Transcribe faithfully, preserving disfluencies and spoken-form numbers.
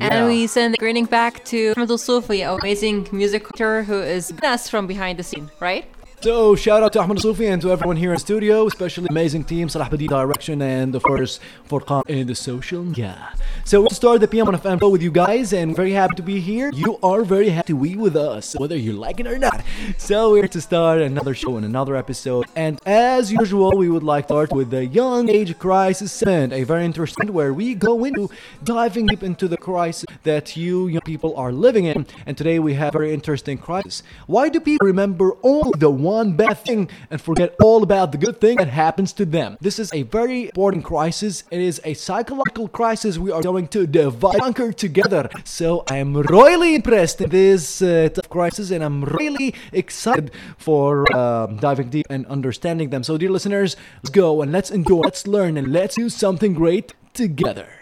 And Yeah. we send a greeting back to Ahmed Al-Sufi, an amazing music director who is with us from behind the scene, right? So shout out to Ahmed Sufi and to everyone here in studio, especially amazing team, Salah Badi direction, and of course Furqan in the social media. So we'll start the P M one F M show with you guys, and very happy to be here. You are very happy to be with us, whether you like it or not. So we're here to start another show and another episode, and as usual, we would like to start with the Young Age Crisis segment, a very interesting where we go into diving deep into the crisis that you young people are living in. And today we have a very interesting crisis. Why do people remember only the one bad thing and forget all about the good thing that happens to them? This is a very important crisis. It is a psychological crisis we are going to divide and conquer together. So I am really impressed in this uh, tough crisis, and I'm really excited for uh, diving deep and understanding them. So dear listeners, let's go and let's enjoy, let's learn, and let's do something great together.